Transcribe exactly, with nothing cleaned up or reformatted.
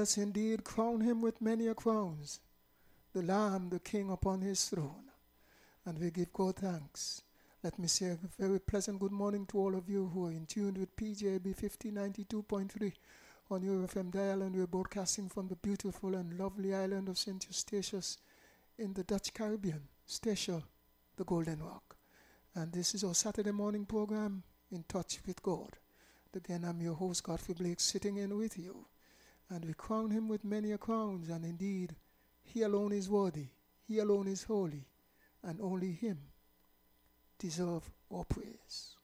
Yes, indeed, crown him with many a crowns, the Lamb, the King upon his throne. And we give God thanks. Let me say a very pleasant good morning to all of you who are in tune with P J B fifty ninety-two point three on your F M dial, and we're broadcasting from the beautiful and lovely island of Saint Eustatius in the Dutch Caribbean, Statia, the Golden Rock. And this is our Saturday morning program, In Touch with God. Again, I'm your host, Godfrey Blake, sitting in with you. And we crown him with many a crowns, and indeed, he alone is worthy, he alone is holy, and only him deserve our praise.